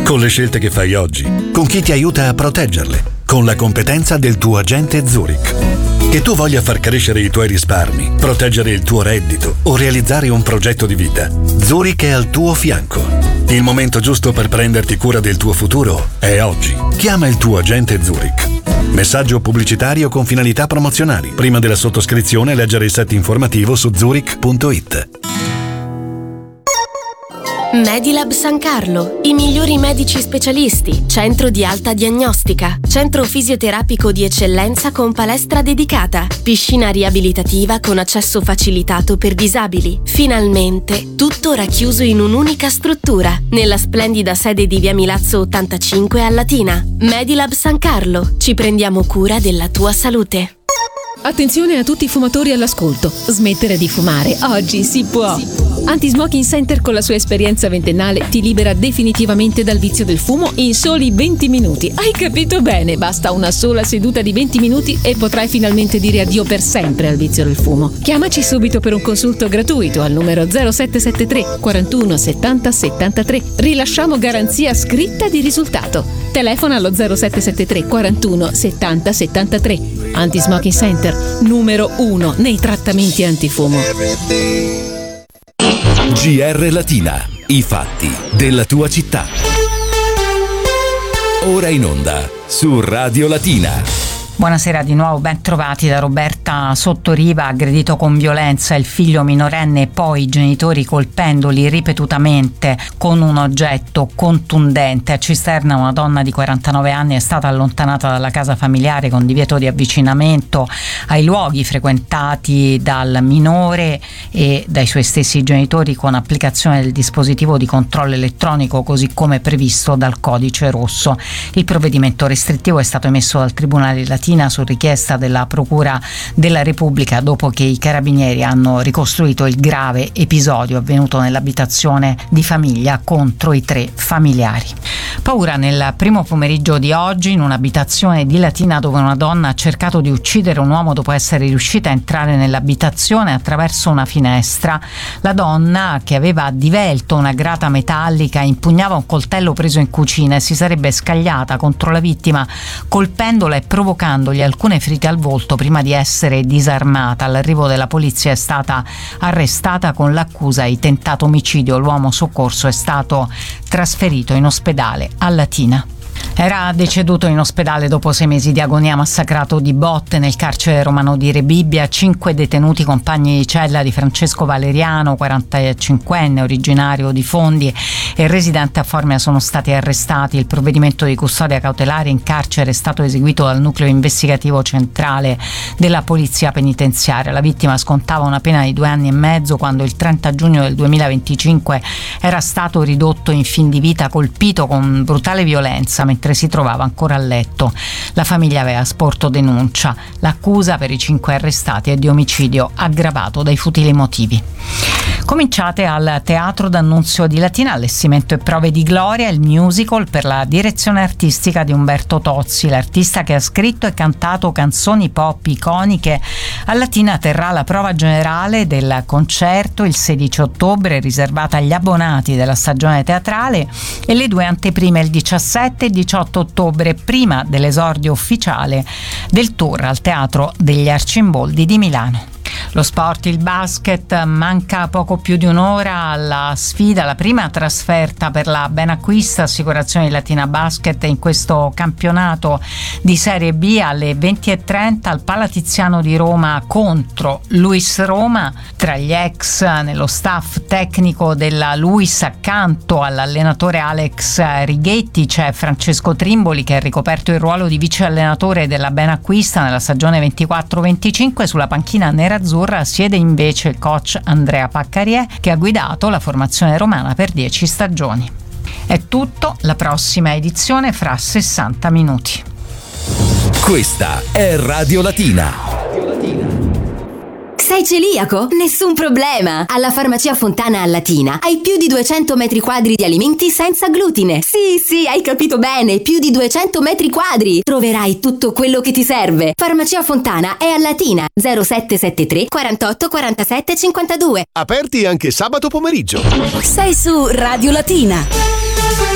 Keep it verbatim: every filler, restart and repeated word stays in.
con le scelte che fai oggi, con chi ti aiuta a proteggerle, con la competenza del tuo agente Zurich. Che tu voglia far crescere i tuoi risparmi, proteggere il tuo reddito o realizzare un progetto di vita, Zurich è al tuo fianco. Il momento giusto per prenderti cura del tuo futuro è oggi. Chiama il tuo agente Zurich. Messaggio pubblicitario con finalità promozionali. Prima della sottoscrizione leggere il set informativo su zurich punto it. Medilab San Carlo, i migliori medici specialisti, centro di alta diagnostica, centro fisioterapico di eccellenza con palestra dedicata, piscina riabilitativa con accesso facilitato per disabili. Finalmente, tutto racchiuso in un'unica struttura, nella splendida sede di via Milazzo ottantacinque a Latina. Medilab San Carlo, ci prendiamo cura della tua salute. Attenzione a tutti i fumatori all'ascolto. Smettere di fumare oggi si può. Anti-Smoking Center con la sua esperienza ventennale ti libera definitivamente dal vizio del fumo in soli venti minuti. Hai capito bene? Basta una sola seduta di venti minuti e potrai finalmente dire addio per sempre al vizio del fumo. Chiamaci subito per un consulto gratuito al numero zero sette sette tre quarantuno settanta settantatré. Rilasciamo garanzia scritta di risultato. Telefona allo zero sette sette tre quarantuno settanta settantatré. Anti-Smoking Center, numero uno nei trattamenti antifumo. G R Latina, i fatti della tua città. Ora in onda su Radio Latina. Buonasera di nuovo, ben trovati da Roberta Sottoriva. Aggredito con violenza il figlio minorenne e poi i genitori colpendoli ripetutamente con un oggetto contundente. A Cisterna una donna di quarantanove anni è stata allontanata dalla casa familiare con divieto di avvicinamento ai luoghi frequentati dal minore e dai suoi stessi genitori con applicazione del dispositivo di controllo elettronico così come previsto dal codice rosso. Il provvedimento restrittivo è stato emesso dal Tribunale Latino su richiesta della Procura della Repubblica dopo che i carabinieri hanno ricostruito il grave episodio avvenuto nell'abitazione di famiglia contro i tre familiari. Paura nel primo pomeriggio di oggi in un'abitazione di Latina dove una donna ha cercato di uccidere un uomo dopo essere riuscita a entrare nell'abitazione attraverso una finestra. La donna, che aveva divelto una grata metallica, impugnava un coltello preso in cucina e si sarebbe scagliata contro la vittima colpendola e provocando alcune ferite al volto prima di essere disarmata. All'arrivo della polizia è stata arrestata con l'accusa di tentato omicidio. L'uomo soccorso è stato trasferito in ospedale a Latina. Era deceduto in ospedale dopo sei mesi di agonia, massacrato di botte nel carcere romano di Rebibbia. Cinque detenuti compagni di cella di Francesco Valeriano, quarantacinquenne, originario di Fondi e residente a Formia, sono stati arrestati. Il provvedimento di custodia cautelare in carcere è stato eseguito dal nucleo investigativo centrale della polizia penitenziaria. La vittima scontava una pena di due anni e mezzo quando il trenta giugno del duemilaventicinque era stato ridotto in fin di vita, colpito con brutale violenza mentre si trovava ancora a letto. La famiglia aveva sporto denuncia. L'accusa per i cinque arrestati è di omicidio aggravato dai futili motivi. Cominciate al Teatro D'Annunzio di Latina, allestimento e prove di gloria, il musical per la direzione artistica di Umberto Tozzi. L'artista che ha scritto e cantato canzoni pop iconiche a Latina terrà la prova generale del concerto il sedici ottobre, riservata agli abbonati della stagione teatrale, e le due anteprime il diciassette e diciotto ottobre, prima dell'esordio ufficiale del tour al Teatro degli Arcimboldi di Milano. Lo sport, il basket, manca poco più di un'ora alla sfida, la prima trasferta per la Benacquista Assicurazioni Latina Basket in questo campionato di Serie B alle venti e trenta al Palatiziano di Roma contro Luis Roma. Tra gli ex nello staff tecnico della Luis, accanto all'allenatore Alex Righetti, c'è Francesco Trimboli che ha ricoperto il ruolo di vice allenatore della Benacquista nella stagione ventiquattro venticinque. Sulla panchina nerazzurra siede invece il coach Andrea Paccarie, che ha guidato la formazione romana per dieci stagioni. È tutto, la prossima edizione fra sessanta minuti. Questa è Radio Latina. Sei celiaco? Nessun problema! Alla Farmacia Fontana a Latina hai più di duecento metri quadri di alimenti senza glutine. Sì, sì, hai capito bene, più di duecento metri quadri! Troverai tutto quello che ti serve. Farmacia Fontana è a Latina, zero sette sette tre quarantotto quarantasette cinquantadue. Aperti anche sabato pomeriggio. Sei su Radio Latina.